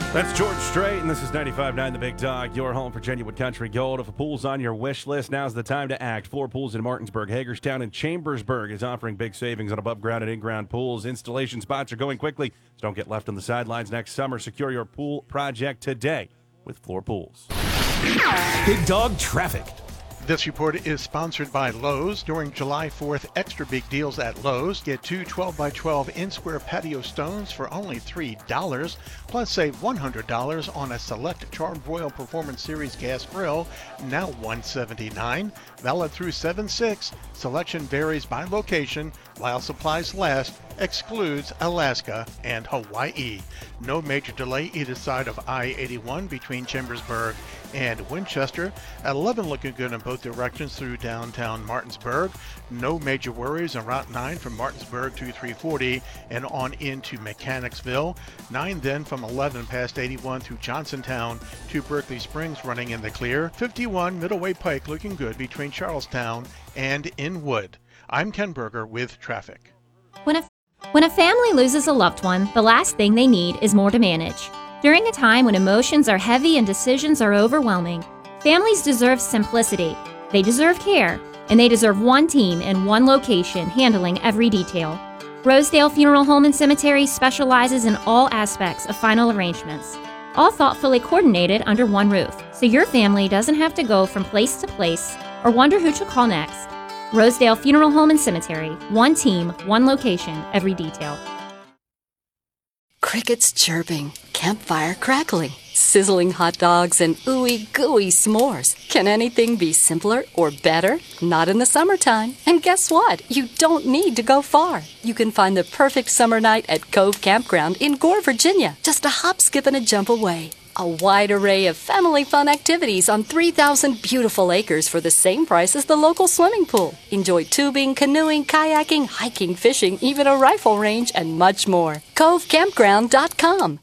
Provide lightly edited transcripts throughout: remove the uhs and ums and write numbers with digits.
That's George Strait, and this is 95.9 The Big Dog, your home for genuine country gold. If a pool's on your wish list, now's the time to act. Floor Pools in Martinsburg, Hagerstown, and Chambersburg is offering big savings on above-ground and in-ground pools. Installation spots are going quickly, so don't get left on the sidelines next summer. Secure your pool project today with Floor Pools. Big Dog Traffic. This report is sponsored by Lowe's. During July 4th, extra big deals at Lowe's. Get two 12x12 in-square patio stones for only $3, plus save $100 on a select Char-Broil Performance Series gas grill, now $179. Valid through 7/6. Selection varies by location while supplies last. Excludes Alaska and Hawaii. No major delay either side of I-81 between Chambersburg and Winchester. At 11 looking good in both directions through downtown Martinsburg. No major worries on Route 9 from Martinsburg to 340 and on into Mechanicsville. 9 then from 11 past 81 through Johnsontown to Berkeley Springs running in the clear. 51 Middleway Pike looking good between Charlestown and Inwood. I'm Ken Berger with traffic. When a family loses a loved one, the last thing they need is more to manage. During a time when emotions are heavy and decisions are overwhelming, families deserve simplicity, they deserve care, and they deserve one team in one location handling every detail. Rosedale Funeral Home and Cemetery specializes in all aspects of final arrangements, all thoughtfully coordinated under one roof, so your family doesn't have to go from place to place or wonder who to call next. Rosedale Funeral Home and Cemetery. One team, one location, every detail. Crickets chirping, campfire crackling, sizzling hot dogs, and ooey gooey s'mores. Can anything be simpler or better? Not in the summertime. And guess what? You don't need to go far. You can find the perfect summer night at Cove Campground in Gore, Virginia, just a hop, skip, and a jump away. A wide array of family fun activities on 3,000 beautiful acres for the same price as the local swimming pool. Enjoy tubing, canoeing, kayaking, hiking, fishing, even a rifle range, and much more. CoveCampground.com.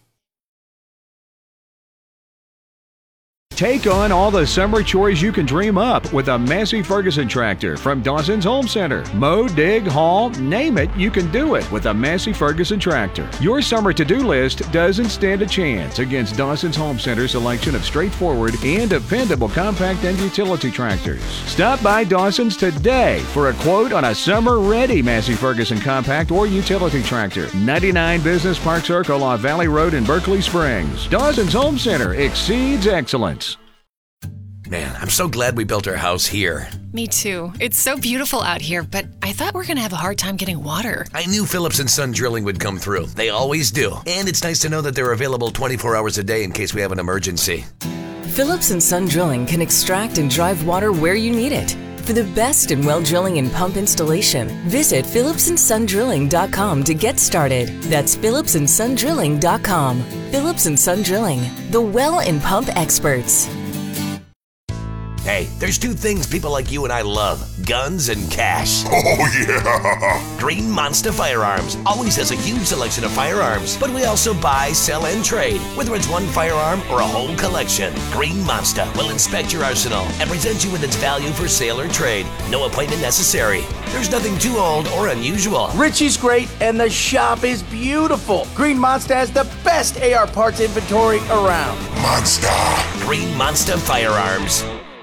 Take on all the summer chores you can dream up with a Massey Ferguson tractor from Dawson's Home Center. Mow, dig, haul, name it, you can do it with a Massey Ferguson tractor. Your summer to-do list doesn't stand a chance against Dawson's Home Center's selection of straightforward and dependable compact and utility tractors. Stop by Dawson's today for a quote on a summer-ready Massey Ferguson compact or utility tractor. 99 Business Park Circle off Valley Road in Berkeley Springs. Dawson's Home Center exceeds excellence. Man, I'm so glad we built our house here. Me too. It's so beautiful out here, but I thought we were going to have a hard time getting water. I knew Phillips & Son Drilling would come through. They always do. And it's nice to know that they're available 24 hours a day in case we have an emergency. Phillips & Son Drilling can extract and drive water where you need it. For the best in well drilling and pump installation, visit phillipsandsondrilling.com to get started. That's phillipsandsondrilling.com. Phillips & Son Drilling, the well and pump experts. Hey, there's two things people like you and I love: guns and cash. Oh, yeah! Green Monster Firearms always has a huge selection of firearms, but we also buy, sell, and trade, whether it's one firearm or a whole collection. Green Monster will inspect your arsenal and present you with its value for sale or trade. No appointment necessary. There's nothing too old or unusual. Richie's great, and the shop is beautiful. Green Monster has the best AR parts inventory around. Monster! Green Monster Firearms.